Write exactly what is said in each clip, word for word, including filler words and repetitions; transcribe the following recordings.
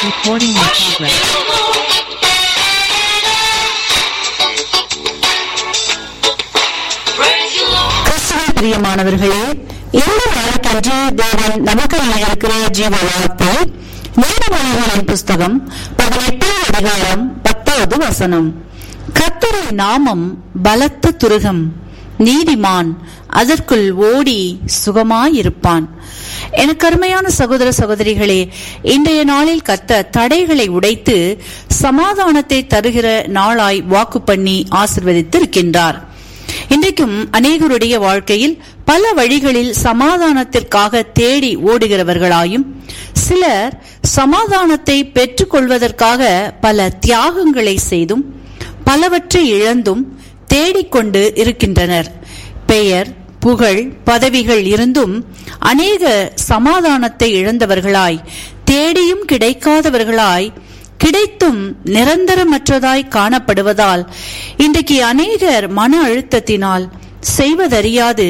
Recording in progress. கிறிஸ்துவின் பிரியமானவர்களே, இந்த நாளுக்கென்று தேவன் நமக்கு வழங்கியிருக்கிற ஜீவ வார்த்தை நீதிமொழிகளின் புஸ்தகம் பதினெட்டாம் அதிகாரம் பத்தாவது வசனம். கர்த்தரின் நாமம் பலத்த துருகம், நீதிமான் அதற்குள் ஓடி சுகமாயிருப்பான். எனக்கு அருமையான சகோதர சகோதரிகளே, இன்றைய நாளில் கர்த்தர் தடைகளை உடைத்து சமாதானத்தை தருகிற நாளாய் வாக்கு பண்ணி ஆசீர்வதித்து இருக்கின்றார். இன்றைக்கும் அநேகருடைய வாழ்க்கையில் பல வழிகளில் சமாதானத்திற்காக தேடி ஓடுகிறவர்களாயும், சிலர் சமாதானத்தை பெற்றுக் கொள்வதற்காக பல தியாகங்களை செய்தும் பலவற்றை இழந்தும் தேடிக்கொண்டு இருக்கின்றனர். பெயர், புகழ், பதவிகள் இருந்தும் அநேக சமாதானத்தை இழந்தவர்களாய், தேடியும் கிடைக்காதவர்களாய், கிடைத்தும் நிரந்தரமற்றதாய் காணப்படுவதால் இன்றைக்கு அநேகர் மன அழுத்தத்தினால் செய்வதறியாது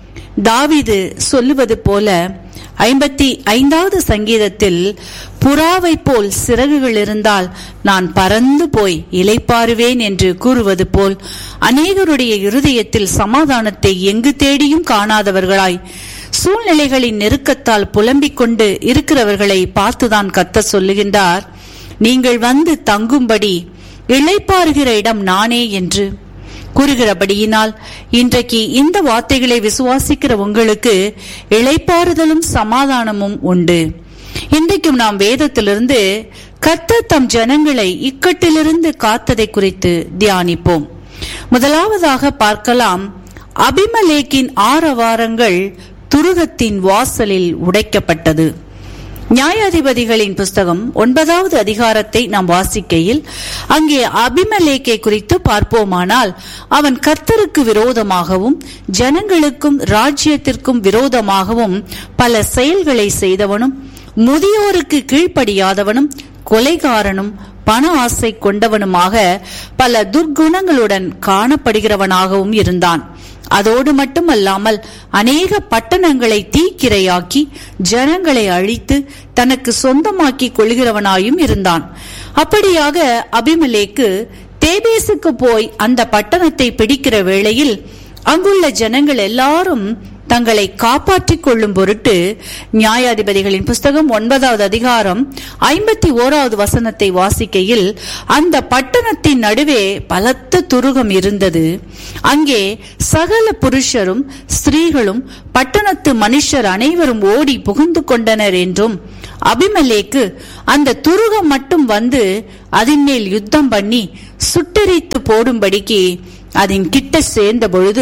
தாவீது சொல்லுவது போல ஐம்பத்தி ஐந்தாவது சங்கீதத்தில், புறாவை போல் சிறகுகள் இருந்தால் நான் பறந்து போய் இளைப்பாறுவேன் என்று கூறுவது போல் அநேகருடைய இருதயத்தில் சமாதானத்தை எங்கு தேடியும் காணாதவர்களாய், சூழ்நிலைகளின் நெருக்கத்தால் புலம்பிக் கொண்டு இருக்கிறவர்களை பார்த்துதான் கர்த்தர் சொல்லுகின்றார், நீங்கள் வந்து தங்கும்படி இளைப்பாறுகிற இடம் நானே என்று கூறுகிறபடியினால் இன்றைக்கு இந்த வார்த்தைகளை விசுவாசிக்கிற உங்களுக்கு இளைப்பாறுதலும் சமாதானமும் உண்டு. இன்றைக்கும் நாம் வேதத்திலிருந்து கர்த்தர் தம் ஜனங்களை இக்கட்டிலிருந்து காத்ததை குறித்து தியானிப்போம். முதலாவதாக பார்க்கலாம், அபிமெலேக்கின் ஆரவாரங்கள் துருகத்தின் வாசலில் உடைக்கப்பட்டது. நியாயாதிபதிகளின் புஸ்தகம் ஒன்பதாவது அதிகாரத்தை நாம் வாசிக்கையில் அங்கே அபிமெலேக்கை குறித்து பார்ப்போமானால், அவன் கர்த்தருக்கு விரோதமாகவும் ஜனங்களுக்கும் ராஜ்யத்திற்கும் விரோதமாகவும் பல செயல்களை செய்தவனும், முதியோருக்கு கீழ்ப்படியாதவனும், கொலைகாரனும், பண ஆசை கொண்டவனுமாக பல துர்க்குணங்களுடன் காணப்படுகிறவனாகவும் இருந்தான். அதோடு மட்டுமல்லாமல் அநேக பட்டணங்களை தீக்கிரையாக்கி ஜனங்களை அழித்து தனக்கு சொந்தமாக்கி கொள்கிறவனாயும் இருந்தான். அப்படியாக அபிமெலேக்கு தேபேசுக்கு போய் அந்த பட்டணத்தை பிடிக்கிற வேளையில் அங்குள்ள ஜனங்கள் எல்லாரும் தங்களை காப்பாற்றிக் கொள்ளும் பொருட்டு நியாயாதிபதிகளின் புஸ்தகம் ஒன்பதாவது அதிகாரம் ஐம்பத்தி ஓராவது வசனத்தை வாசிக்கையில், அந்த பட்டணத்தின் நடுவே பலத்த துருகம் இருந்தது. அங்கே சகல புருஷரும் ஸ்திரீகளும் பட்டணத்து மனுஷர் அனைவரும் ஓடி புகுந்து கொண்டனர் என்றும், அபிமெலேக்கு அந்த துருகம் மட்டும் வந்து அதன் மேல் யுத்தம் பண்ணி சுட்டெரித்து போடும்படிக்கு அதன் கிட்ட சேர்ந்த பொழுது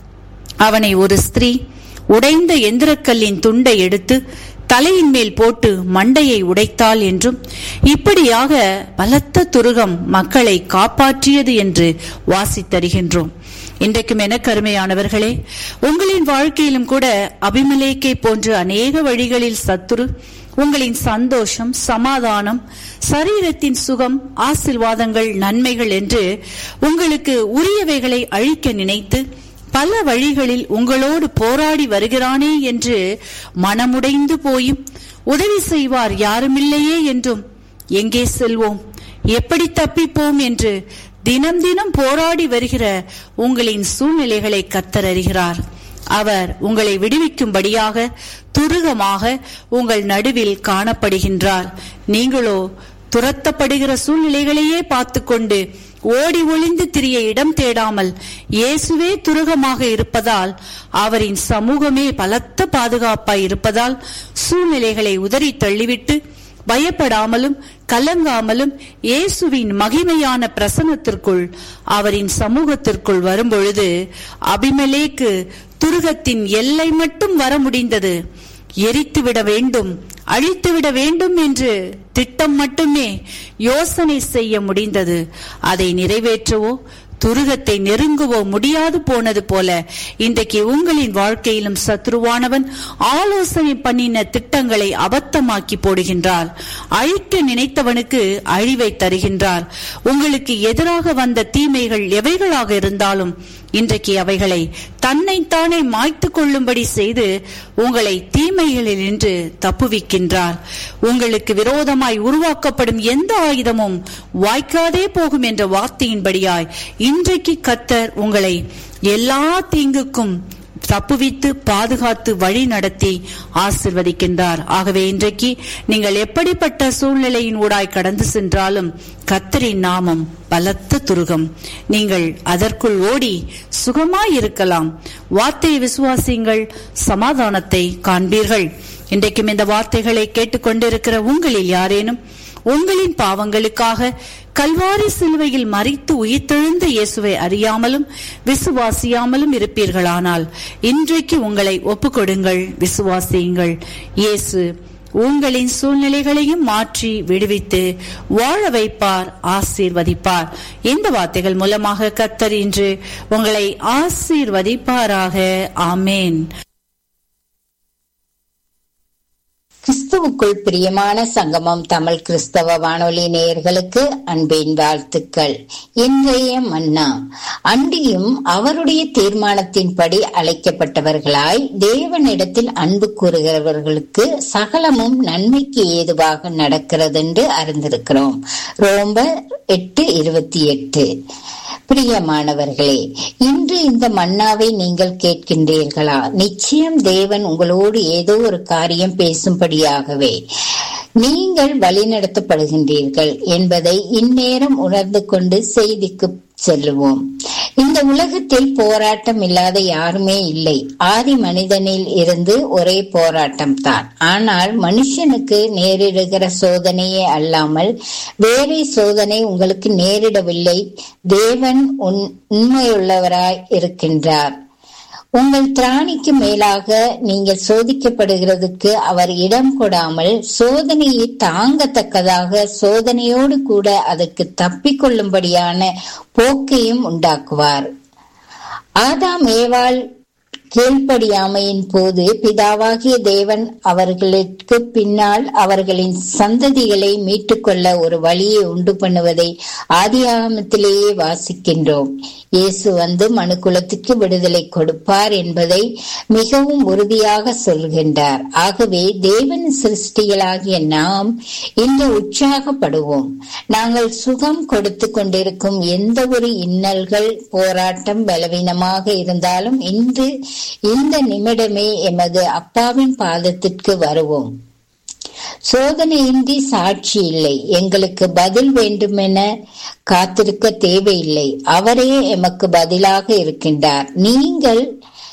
அவனை ஒரு ஸ்திரீ உடைந்த எந்திரக்கல்லின் துண்டை எடுத்து தலையின் மேல் போட்டு மண்டையை உடைத்தாள் என்றும், இப்படியாக பலத்த துருகம் மக்களை காப்பாற்றியது என்று வாசித்தருகின்றோம். இன்றைக்கும் எனக்கு அருமையானவர்களே, உங்களின் வாழ்க்கையிலும் கூட அபிமெலேக்கை போன்று அநேக வழிகளில் சத்துரு உங்களின் சந்தோஷம், சமாதானம், சரீரத்தின் சுகம், ஆசீர்வாதங்கள், நன்மைகள் என்று உங்களுக்கு உரியவைகளை அழிக்க நினைத்து பல வழிகளில் உங்களோடு போராடி வருகிறானே என்று மனமுடைந்து போயும், உதவி செய்வார் யாருமில்லையே என்றும், எங்கே செல்வோம், எப்படி தப்பிப்போம் என்று தினம் தினம் போராடி வருகிற உங்களின் சூழ்நிலைகளை கர்த்தர் அறிகிறார். அவர் உங்களை விடுவிக்கும்படியாக துருகமாக உங்கள் நடுவில் காணப்படுகின்றார். நீங்களோ துரத்தப்படுகிற சூழ்நிலைகளையே பார்த்து கொண்டு ஓடி ஒளிந்து திரிய இடம் தேடாமல், இயேசுவே துருகமாக இருப்பதால், அவரின் சமூகமே பலத்த பாதுகாப்பாய் இருப்பதால் சூழ்நிலைகளை உதறி தள்ளிவிட்டு பயப்படாமலும் கலங்காமலும் இயேசுவின் மகிமையான பிரசன்னத்திற்குள், அவரின் சமூகத்திற்குள் வரும்பொழுது அபிமெலேக்கு துருகத்தின் எல்லை மட்டும் வர முடிந்தது. எரித்துவிட வேண்டும், அழித்துவிட வேண்டும் என்று திட்டம் மட்டுமே யோசனை செய்ய முடிந்தது. அதை நிறைவேற்றவோ துருகத்தை நெருங்கவோ முடியாது போனது போல இன்றைக்கு உங்களின் வாழ்க்கையிலும் சத்ருவானவன் ஆலோசனை பண்ணின திட்டங்களை அபத்தமாக்கி போடுகின்றார். அழிக்க நினைத்தவனுக்கு அழிவை தருகின்றார். உங்களுக்கு எதிராக வந்த தீமைகள் எவைகளாக இருந்தாலும் இன்றைக்கு அவைகளை தன்னைத்தானே மாய்த்து கொள்ளும்படி செய்து உங்களை தீமைகளில் நின்று தப்புவிக்கின்றார். உங்களுக்கு விரோதமாய் உருவாக்கப்படும் எந்த ஆயுதமும் வாய்க்காதே போகும் என்ற வார்த்தையின்படியாய் இன்றைக்கு கர்த்தர் உங்களை எல்லா தீங்குக்கும் தப்புவித்து பாதுகாத்து வழி நடத்தி ஆசிர்வதிக்கின்றார். ஆகவே இன்றைக்கு நீங்கள் எப்படிப்பட்ட சூழ்நிலையின் ஊடாய் கடந்து சென்றாலும் கர்த்தரின் நாமம் பலத்த துருகம். நீங்கள் அதற்குள் ஓடி சுகமாயிருக்கலாம். வார்த்தையை விசுவாசியுங்கள், சமாதானத்தை காண்பீர்கள். இன்றைக்கும் இந்த வார்த்தைகளை கேட்டுக்கொண்டிருக்கிற உங்களில் யாரேனும் உங்களின் பாவங்களுக்காக கல்வாரி சிலுவையில் மரித்து உயிர்த்தெழுந்த இயேசுவை அறியாமலும் விசுவாசியாமலும் இருப்பீர்களானால் இன்றைக்கு உங்களை ஒப்புக்கொடுங்கள், விசுவாசியுங்கள். இயேசு உங்களின் சூழ்நிலைகளையும் மாற்றி விடுவித்து வாழ வைப்பார், ஆசீர்வதிப்பார். இந்த வார்த்தைகள் மூலமாக கர்த்தர் இன்று உங்களை ஆசீர்வதிப்பாராக. ஆமேன். கிறிஸ்துவுக்குள் பிரியமான சங்கமம் தமிழ் கிறிஸ்தவ வானொலி நேயர்களுக்கு அன்பின் வாழ்த்துக்கள். இன்றைய மன்னா. அன்றியும் அவருடைய தீர்மானத்தின்படி அழைக்கப்பட்டவர்களாய் தேவனிடத்தில் அன்பு கூறுகிறவர்களுக்கு சகலமும் நன்மைக்கு ஏதுவாக நடக்கிறது என்று அறிந்திருக்கிறோம். ரோமர் எட்டு இருபத்தி எட்டு. பிரியமானவர்களே, இன்று இந்த மன்னாவை நீங்கள் கேட்கின்றீர்களா? நிச்சயம் தேவன் உங்களோடு ஏதோ ஒரு காரியம் பேசும்படியாகவே நீங்கள் வழிநடத்தப்படுகின்றீர்கள் என்பதை இந்நேரம் உணர்ந்து கொண்டு செய்திக்கு செல்லுவோம். இந்த உலகத்தில் போராட்டம் இல்லாத யாருமே இல்லை. ஆதி மனிதனில் இருந்து ஒரே போராட்டம் தான். ஆனால் மனுஷனுக்கு நேரிடுகிற சோதனையே அல்லாமல் வேறே சோதனை உங்களுக்கு நேரிடவில்லை. தேவன் உண்மையுள்ளவராய் இருக்கின்றார். உங்கள் திராணிக்கு மேலாக நீங்கள் சோதிக்கப்படுகிறதுக்கு அவர் இடம் கொடாமல் சோதனையை தாங்கத்தக்கதாக சோதனையோடு கூட அதற்கு தப்பிக்கொள்ளும்படியான போக்கையும் உண்டாக்குவார். ஆதாம் ஏவாள் கீழ்ப்படியாமையின் போது பிதாவாகிய தேவன் அவர்களுக்கு பின்னால் அவர்களின் சந்ததிகளை மீட்டுக்கொள்ள ஒரு வழியை உண்டு பண்ணுவதை ஆதியாகமத்திலேயே வாசிக்கின்றோம். இயேசு வந்து மனுக்குலத்துக்கு விடுதலை கொடுப்பார் என்பதை மிகவும் உறுதியாக சொல்கின்றார். ஆகவே தேவன் சிருஷ்டிகளாகிய நாம் இன்று உற்சாகப்படுவோம். நாங்கள் சுகம் கொடுத்து கொண்டிருக்கும் எந்த ஒரு இன்னல்கள், போராட்டம், பலவீனமாக இருந்தாலும் இன்று இந்த நிமிடமே எமது அப்பாவின் பாதத்திற்கு வருவோம். சோதனையின்றி சாட்சி இல்லை. எங்களுக்கு பதில் வேண்டுமென காத்திருக்க தேவையில்லை. அவரே எமக்கு பதிலாக இருக்கின்றார். நீங்கள்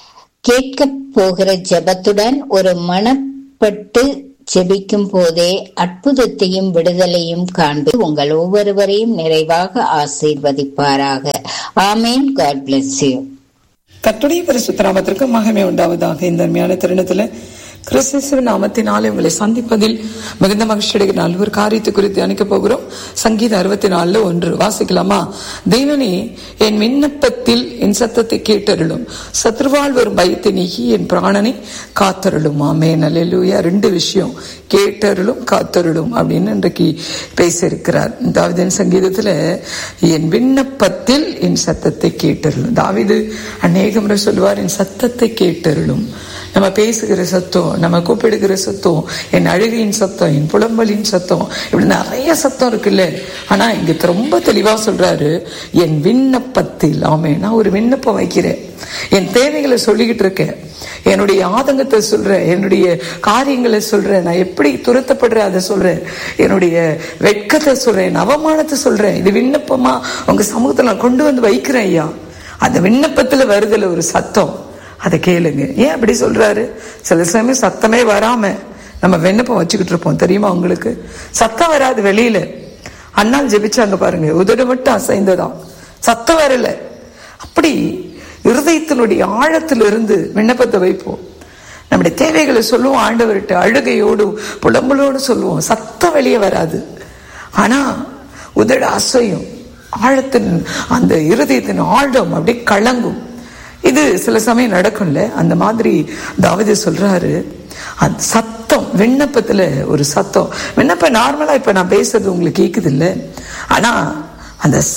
கேட்க போகிற ஜெபத்துடன் ஒரு மனப்பட்டு ஜெபிக்கும் போதே அற்புதத்தையும் விடுதலையும் காண்பு உங்கள் ஒவ்வொருவரையும் நிறைவாக ஆசீர்வதிப்பாராக. ஆமேன். God bless you. கர்த்தருடைய பரிசுத்த நாமத்திற்கு மகிமை உண்டாவதாக. இந்த அருமையான தருணத்துல கிறிஸ்து நாமத்தினாலே உங்களை சந்திப்பதில் மிகுந்த மகிழ்ச்சி அடைகிற ஒரு காரியத்தை குறித்து அணிக்க போகிறோம். சங்கீதம் அறுபத்தி நாலுல ஒன்று வாசிக்கலாமா? தேவனே, என் விண்ணப்பத்தில் என் சத்தத்தை கேட்டருளும், சத்ருவால் வரும் பயத்தை நீக்கி என் பிராணனை காத்தருளும். ஆமென். அல்லேலூயா. ரெண்டு விஷயம், கேட்டருளும் காத்தருளும் அப்படின்னு இன்றைக்கு பேசியிருக்கிறார். தாவீதின் சங்கீதத்துல என் விண்ணப்பத்தில் என் சத்தத்தை கேட்டருளும். தாவீது அநேக முறை சொல்லுவார், என் சத்தத்தை கேட்டருளும். நம்ம பேசுகிற சத்தம், நம்ம கூப்பிடுகிற சத்தம், என் அழுகையின் சத்தம், என் புலம்பலின் சத்தம், இப்படி நிறைய சத்தம் இருக்குல்ல. ஆனா இங்க ரொம்ப தெளிவா சொல்றாரு, என் விண்ணப்பத்தில். ஆமே, நான் ஒரு விண்ணப்பம் வைக்கிறேன், என் தேவைகளை சொல்லிக்கிட்டு இருக்கேன், என்னுடைய ஆதங்கத்தை சொல்றேன், என்னுடைய காரியங்களை சொல்றேன், நான் எப்படி துரத்தப்படுறேன் அதை சொல்றேன், என்னுடைய வெட்கத்தை சொல்றேன், அவமானத்தை சொல்றேன். இது விண்ணப்பமா உங்க சமூகத்துல நான் கொண்டு வந்து வைக்கிறேன் ஐயா. அந்த விண்ணப்பத்துல வருதுல ஒரு சத்தம், அதை கேளுங்க. ஏன் அப்படி சொல்றாரு? சில சமயம் சத்தமே வராம நம்ம விண்ணப்பம் வச்சுக்கிட்டு இருப்போம், தெரியுமா உங்களுக்கு? சத்தம் வராது வெளியில. அண்ணால் ஜெபிச்சாங்க பாருங்க, உதடு மட்டும் அசைந்ததாம், சத்தம் வரல. அப்படி இருதயத்தினுடைய ஆழத்திலிருந்து விண்ணப்பத்தை வைப்போம். நம்முடைய தேவைகளை சொல்லுவோம் ஆண்டவர்கிட்ட, அழுகையோடு புலம்பலோடு சொல்லுவோம், சத்தம் வெளியே வராது. ஆனா உதடு அசையும், ஆழத்தின் அந்த இருதயத்தின் ஆழம் அப்படி கலங்கும். இது சில சமயம் நடக்கும்ல. அந்த மாதிரி தாவீது சொல்றாரு, அந்த சத்தம் விண்ணப்பத்துல ஒரு சத்தம். விண்ணப்ப நார்மலா இப்ப நான் பேசுறது உங்களுக்கு கேக்குது இல்ல, ஆனா அந்த சத்த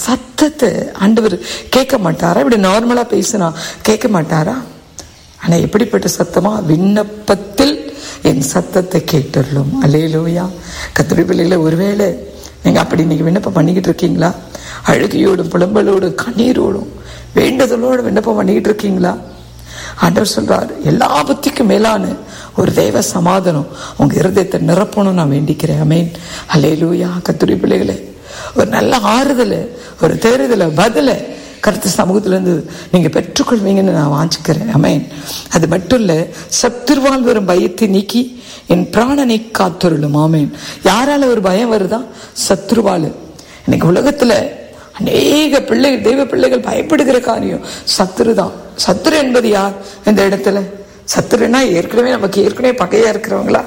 சத்தத்தை ஆண்டவர் கேட்க மாட்டாரா? இப்படி நார்மலா பேசினா கேட்க மாட்டாரா? ஆனா எப்படிப்பட்ட சத்தமா? விண்ணப்பத்தில் என் சத்தத்தை கேட்டுள்ளோம். அல்லேலூயா. கர்த்தருடைய பிள்ளைகளை, ஒருவேளை நீங்க அப்படி நீங்க விண்ணப்பம் பண்ணிக்கிட்டு இருக்கீங்களா? அழுகையோடும் புலம்பலோடும் கண்ணீரோடும் வேண்டுதலோடு விண்ணப்பம் பண்ணிக்கிட்டு இருக்கீங்களா? ஆண்டவர் சொல்றார், எல்லா புத்திக்கும் மேலான ஒரு தேவ சமாதானம் உங்க இருதயத்தை நிரப்பணும் நான் வேண்டிக்கிறேன். ஆமென். அல்லேலூயா. கர்த்தருடைய பிள்ளைகளே, ஒரு நல்ல ஆறுதலை, ஒரு தேறுதலை, பதிலை கர்த்தர் சமூகத்துல இருந்து நீங்க பெற்றுக்கொள்வீங்கன்னு நான் வாஞ்சிக்கிறேன். ஆமென். அது மட்டும் இல்ல, சத்துருவால் வரும் பயத்தை நீக்கி என் பிராணனை காத்தருளும். ஆமென். யாரால ஒரு பயம் வருதா? சத்துருவால். இன்னைக்கு உலகத்துல அநேக பிள்ளைகள், தெய்வ பிள்ளைகள் பயப்படுகிற காரியம் சத்துரு தான். சத்துரு என்பது யார் இந்த இடத்துல? சத்துருன்னா ஏற்கனவே நமக்கு ஏற்கனவே பகையா இருக்கிறவங்களா?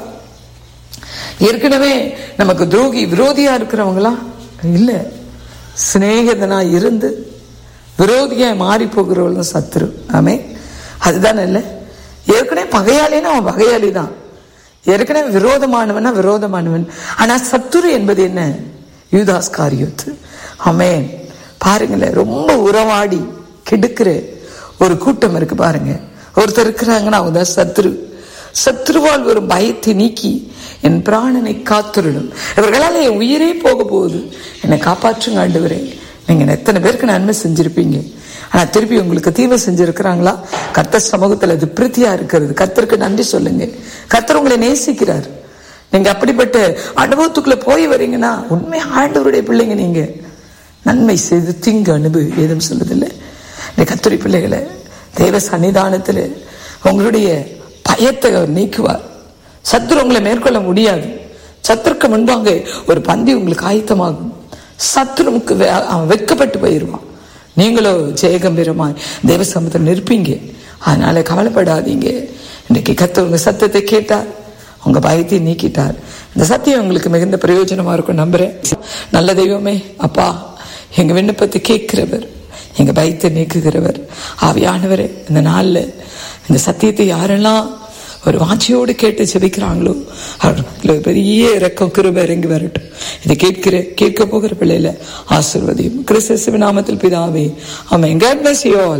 ஏற்கனவே நமக்கு துரோகி விரோதியா இருக்கிறவங்களா? இல்ல, சிநேகிதனா இருந்து விரோதியா மாறி போகிறவங்க சத்துரு. ஆமே, அதுதான் இல்ல. ஏற்கனவே பகையாளின்னா அவன் பகையாளி தான், ஏற்கனவே விரோதமானவனா விரோதமானவன். ஆனா சத்துரு என்பது என்ன? யூதாஸ் காரியோத்து. ஆமென். பாருங்களேன், ரொம்ப உறவாடி கெடுக்கிற ஒரு கூட்டம் இருக்கு பாருங்க. ஒருத்தர் இருக்கிறாங்கன்னா அவங்க தான் சத்ரு. சத்ருவால் ஒரு பயத்தை நீக்கி என் பிராணனை காத்துருடும். இவர்களால் என் உயிரே போக போகுது, என்னை காப்பாற்றுங்க ஆண்டவரே. நீங்க எத்தனை பேருக்கு நன்மை செஞ்சிருப்பீங்க, ஆனா திருப்பி உங்களுக்கு தீமை செஞ்சிருக்கிறாங்களா? கர்த்தர் சமூகத்துல அது பிரீதியா இருக்கிறது. கர்த்தருக்கு நன்றி சொல்லுங்க. கர்த்தர் உங்களை நேசிக்கிறார். நீங்க அப்படிப்பட்ட அனுபவத்துக்குள்ள போய் வரீங்கன்னா உண்மை ஆண்டவருடைய பிள்ளைங்க. நீங்க நன்மை செய்து தீங்கு அனுபவி ஏதும் சொல்லுதில்லை. இந்த கர்த்தருடைய பிள்ளைகளை, தேவ சன்னிதானத்துல உங்களுடைய பயத்தை நீக்குவார். சத்துரு உங்களை மேற்கொள்ள முடியாது. சத்துருக்கு முன்பாக ஒரு பந்தி உங்களுக்கு ஆயத்தமாகும். சத்துருவுக்கு அவன் வெட்கப்பட்டு போயிடுவான். நீங்களோ ஜெயகம்பீரமாய் தேவ சமூகத்தில் நிற்பீங்க. அதனால கவலைப்படாதீங்க. இன்னைக்கு கர்த்தர் உங்க சத்தத்தை கேட்டார், உங்க பயத்தை நீக்கிட்டார். இந்த சத்தியம் உங்களுக்கு மிகுந்த பிரயோஜனமா இருக்கும் நம்புறேன். நல்ல தெய்வமே, அப்பா, எங்க விண்ணப்பத்தை கேட்கிறவர், எங்க பயத்தை நீக்குகிறவர், ஆவியானவரே, இந்த நாள்ல இந்த சத்தியத்தை யாரெல்லாம் ஒரு வாஞ்சியோடு கேட்டு ஜெபிக்கிறாங்களோ அவர்களுக்கு பெரிய இரக்கம் கிருபை இறங்கி வரட்டும். இதை கேட்கிற கேட்க போகிற பிள்ளைல ஆசீர்வதியும் கிறிஸ்து நாமத்தில் பிதாவே, ஆமென். God bless you all.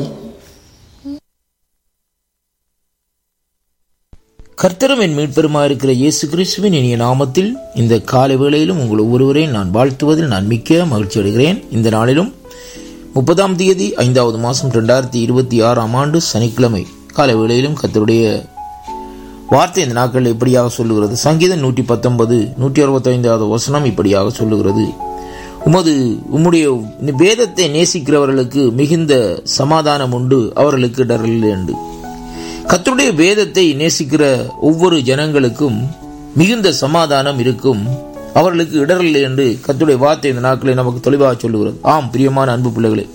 கர்த்தரும் என் மீட்பெருமா இருக்கிற இயேசு கிறிஸ்துவின் இனிய நாமத்தில் இந்த காலை வேளையிலும் உங்கள் ஒவ்வொருவரையும் நான் வாழ்த்துவதில் நான் மிக்க மகிழ்ச்சி அடைகிறேன். இந்த நாளிலும் முப்பதாம் தேதி ஐந்தாவது மாதம் ரெண்டாயிரத்தி இருபத்தி ஆறாம் ஆண்டு சனிக்கிழமை காலை வேளையிலும் கர்த்தருடைய வார்த்தை இந்த நாட்கள் இப்படியாக சொல்லுகிறது. சங்கீதம் நூற்றி பத்தொன்பது நூற்றி அறுபத்தி ஐந்தாவது வசனம் இப்படியாக சொல்லுகிறது, உமது உம்முடைய வேதத்தை நேசிக்கிறவர்களுக்கு மிகுந்த சமாதானம் உண்டு, அவர்களுக்கு இடரில்லை என்று. கர்த்தருடைய வேதத்தை நேசிக்கிற ஒவ்வொரு ஜனங்களுக்கும் மிகுந்த சமாதானம் இருக்கும், அவர்களுக்கு இடரில்லை என்று கர்த்தருடைய வார்த்தை இந்த நாட்களை நமக்கு தெளிவாக சொல்லுகிறது. ஆம் பிரியமான அன்பு பிள்ளைகளே,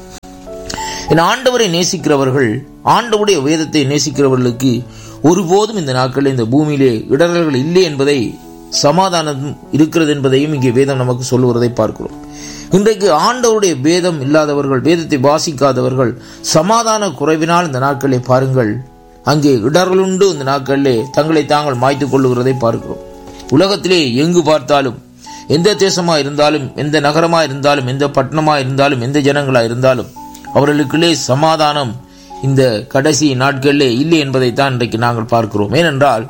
என் ஆண்டவரை நேசிக்கிறவர்கள், ஆண்டவருடைய வேதத்தை நேசிக்கிறவர்களுக்கு ஒருபோதும் இந்த நாட்களில் இந்த பூமியிலே இடரல்கள் இல்லை என்பதை, சமாதானம் இருக்கிறது என்பதையும் இங்கே வேதம் நமக்கு சொல்லுவதை பார்க்கிறோம். இன்றைக்கு ஆண்டவருடைய வேதம் இல்லாதவர்கள், வேதத்தை வாசிக்காதவர்கள் சமாதான குறைவினால் இந்த நாட்களை பாருங்கள் அங்கே இடர்களுண்டு இந்த நாட்களிலே தங்களை தாங்கள் மாய்த்துக் கொள்ளுகிறதை பார்க்கிறோம். உலகத்திலே எங்கு பார்த்தாலும், எந்த தேசமா இருந்தாலும், எந்த நகரமா இருந்தாலும், எந்த பட்டணமா இருந்தாலும், எந்த ஜனங்களா இருந்தாலும் அவர்களுக்குள்ளே சமாதானம் இந்த கடைசி நாட்களிலே இல்லை என்பதைத்தான் இன்றைக்கு நாங்கள் பார்க்கிறோம். ஏனென்றால்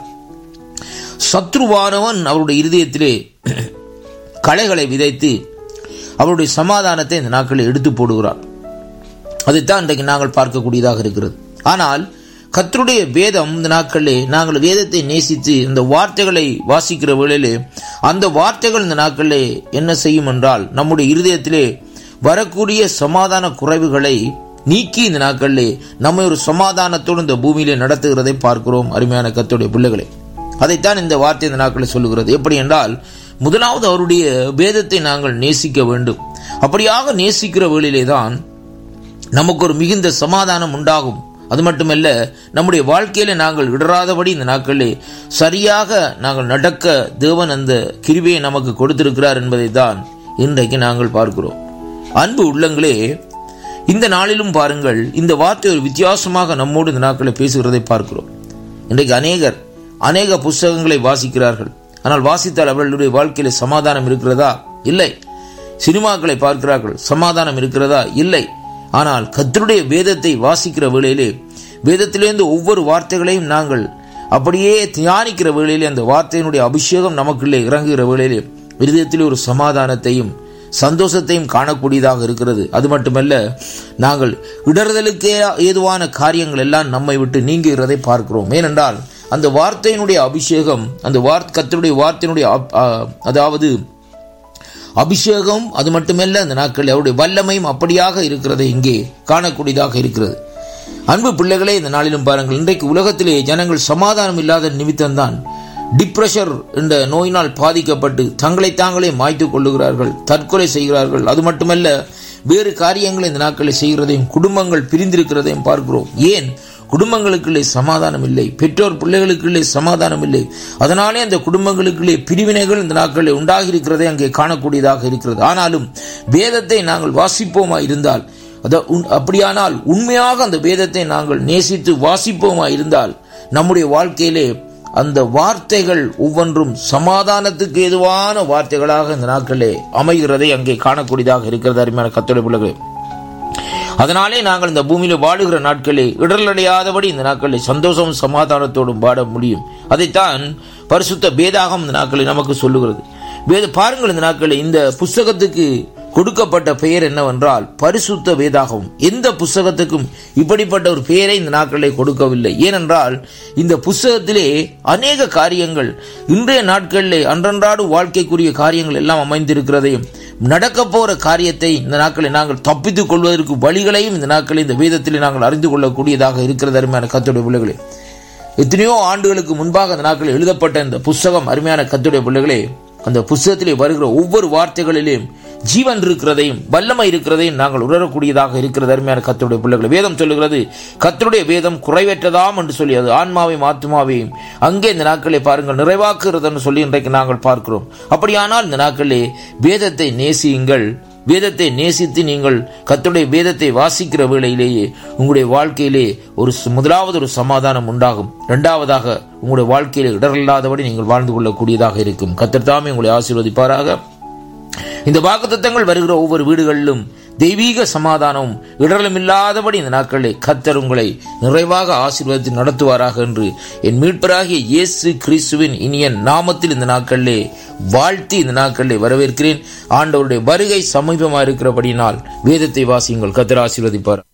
சத்ருவானவன் அவருடைய இருதயத்திலே களைகளை விதைத்து அவருடைய சமாதானத்தை இந்த நாட்களில் எடுத்து போடுகிறார். அதைத்தான் இன்றைக்கு நாங்கள் பார்க்கக்கூடியதாக இருக்கிறது. ஆனால் கர்த்தருடைய வேதம் இந்த நாட்களிலே நாங்கள் வேதத்தை நேசித்து இந்த வார்த்தைகளை வாசிக்கிற வேளையிலே அந்த வார்த்தைகள் இந்த நாட்களிலே என்ன செய்யும் என்றால் நம்முடைய இருதயத்திலே வரக்கூடிய சமாதான குறைவுகளை நீக்கி இந்த நாட்களிலே நம்மை ஒரு சமாதானத்தோடு இந்த பூமியிலே நடத்துகிறதை பார்க்கிறோம். அருமையான கர்த்தருடைய பிள்ளைகளே, அதைத்தான் இந்த வார்த்தை இந்த நாட்களில் சொல்லுகிறது. எப்படி என்றால், முதலாவது அவருடைய வேதத்தை நாங்கள் நேசிக்க வேண்டும். அப்படியாக நேசிக்கிற வேளையிலே தான் நமக்கு ஒரு மிகுந்த சமாதானம் உண்டாகும். அது மட்டுமல்ல, நம்முடைய வாழ்க்கையில நாங்கள் இடராதபடி இந்த நாட்களிலே சரியாக நாங்கள் நடக்க தேவன் அந்த கிருபையை நமக்கு கொடுத்திருக்கிறார் என்பதை தான் இன்றைக்கு நாங்கள் பார்க்கிறோம். அன்பு உள்ளங்களே, இந்த நாளிலும் பாருங்கள், இந்த வார்த்தை ஒரு வித்தியாசமாக நம்மோடு இந்த நாட்களில் பேசுகிறதை பார்க்கிறோம். இன்றைக்கு அநேகர் அநேக புஸ்தகங்களை வாசிக்கிறார்கள். ஆனால் வாசித்தால் அவர்களுடைய வாழ்க்கையில சமாதானம் இருக்கிறதா? இல்லை. சினிமாக்களை பார்க்கிறார்கள். சமாதானம் இருக்கிறதா? இல்லை. ஆனால் கர்த்தருடைய வேதத்தை வாசிக்கிற வேளையிலே, வேதத்திலிருந்து ஒவ்வொரு வார்த்தைகளையும் நாங்கள் அப்படியே தியானிக்கிற வேளையிலே, அந்த வார்த்தையினுடைய அபிஷேகம் நமக்குள்ளே இறங்குகிற வேளையிலே இருதயத்திலே ஒரு சமாதானத்தையும் சந்தோஷத்தையும் காணக்கூடியதாக இருக்கிறது. அது மட்டுமல்ல, நாங்கள் இடறுதலுக்கே ஏதுவான காரியங்கள் எல்லாம் நம்மை விட்டு நீங்குகிறதை பார்க்கிறோம். ஏனென்றால் அந்த வார்த்தையினுடைய அபிஷேகம், அந்த வார்த்தை கர்த்தருடைய வார்த்தையினுடைய அதாவது அபிஷேகம், அது மட்டுமல்ல அந்த நாட்கள் அவருடைய வல்லமையும் அப்படியாக இருக்கிறதை இங்கே காணக்கூடியதாக இருக்கிறது. அன்பு பிள்ளைகளே, இந்த நாளிலும் பாருங்கள், இன்றைக்கு உலகத்திலே ஜனங்கள் சமாதானம் இல்லாத நிமித்தம்தான் டிப்ரெஷர் என்ற நோயினால் பாதிக்கப்பட்டு தங்களை தாங்களே மாய்த்து கொள்ளுகிறார்கள், தற்கொலை செய்கிறார்கள். அது மட்டுமல்ல, வேறு காரியங்களை இந்த நாட்களை செய்கிறதையும், குடும்பங்கள் பிரிந்திருக்கிறதையும் பார்க்கிறோம். ஏன்? குடும்பங்களுக்குள்ளே சமாதானம் இல்லை, பெற்றோர் பிள்ளைகளுக்குள்ளே சமாதானம் இல்லை. அதனாலே அந்த குடும்பங்களுக்குள்ளே பிரிவினைகள் இந்த நாட்களில் உண்டாகி இருக்கிறதை அங்கே காணக்கூடியதாக இருக்கிறது. ஆனாலும் வேதத்தை நாங்கள் வாசிப்போமா இருந்தால், அப்படியானால் உண்மையாக அந்த வேதத்தை நாங்கள் நேசித்து வாசிப்போமா இருந்தால், நம்முடைய வாழ்க்கையிலே அந்த வார்த்தைகள் ஒவ்வொன்றும் சமாதானத்துக்கு ஏதுவான வார்த்தைகளாக இந்த நாட்களே அமைகிறதை அங்கே காணக்கூடியதாக இருக்கிறது. அருமையான கர்த்தருடைய பிள்ளைகளே, அதனாலே நாங்கள் இந்த பூமியில வாழுகிற நாட்களே இடரலடையாதபடி இந்த நாட்களை சந்தோஷமும் சமாதானத்தோடும் வாழ முடியும். அதைத்தான் பரிசுத்த வேதாகம் இந்த நாட்களை நமக்கு சொல்லுகிறது. வேத பாருங்கள், இந்த நாட்களை இந்த புஸ்தகத்துக்கு கொடுக்கப்பட்ட பெயர் என்னவென்றால் பரிசுத்த வேதாகம். எந்த புஸ்தகத்துக்கும் இப்படிப்பட்ட ஒரு பெயரை இந்த நாட்களை கொடுக்கவில்லை. ஏனென்றால் இந்த புஸ்தகத்திலே அநேக காரியங்கள் இன்றைய நாட்களிலே அன்றன்றாடு வாழ்க்கைக்குரிய காரியங்கள் எல்லாம் அமைந்திருக்கிறதையும், நடக்க போற காரியத்தை இந்த நாட்களை நாங்கள் தப்பித்துக் கொள்வதற்கு வழிகளையும் இந்த நாட்களை இந்த வேதத்திலே நாங்கள் அறிந்து கொள்ளக்கூடியதாக இருக்கிறது. அருமையான கர்த்தருடைய பிள்ளைகளே, எத்தனையோ ஆண்டுகளுக்கு முன்பாக அந்த நாட்களில் எழுதப்பட்ட இந்த புஸ்தகம், அருமையான கர்த்தருடைய பிள்ளைகளே, அந்த புஸ்தகத்திலே வருகிற ஒவ்வொரு வார்த்தைகளிலும் ஜீவன் இருக்கிறதையும் வல்லமை இருக்கிறதையும் நாங்கள் உணரக்கூடியதாக இருக்கிறது. அருமையான கர்த்தருடைய பிள்ளைகளை, வேதம் சொல்லுகிறது, கர்த்தருடைய வேதம் குறைவற்றதாம் என்று சொல்லி அது ஆன்மாவையும் ஆத்மாவையும் அங்கே இந்த நாட்களை பாருங்கள் நிறைவாக்குகிறது என்று சொல்லி இன்றைக்கு நாங்கள் பார்க்கிறோம். அப்படியானால் இந்த நாட்களே வேதத்தை நேசியுங்கள். வேதத்தை நேசித்து நீங்கள் கர்த்தருடைய வேதத்தை வாசிக்கிற வேளையிலேயே உங்களுடைய வாழ்க்கையிலே ஒரு முதலாவது ஒரு சமாதானம் உண்டாகும். இரண்டாவதாக உங்களுடைய வாழ்க்கையிலே இடரில்லாதபடி நீங்கள் வாழ்ந்து கொள்ளக்கூடியதாக இருக்கும். கர்த்தர் தாமே உங்களை ஆசீர்வதிப்பாராக. இந்த வாக்குத்தத்தங்கள் வருகிற ஒவ்வொரு வீடுகளிலும் தெய்வீக சமாதானம் இடரலும் இல்லாதபடி இந்த நாட்களில் கர்த்தர் உங்களை நிறைவாக ஆசீர்வதித்து நடத்துவாராக என்று என் மீட்பராகிய இயேசு கிறிஸ்துவின் இனிய நாமத்தில் இந்த நாட்களிலே வாழ்த்தி இந்த நாட்களிலே வரவேற்கிறேன். ஆண்டவருடைய வருகை சமீபமாக இருக்கிறபடியினால் வேதத்தை வாசியுங்கள். கர்த்தர் ஆசீர்வதிப்பார்.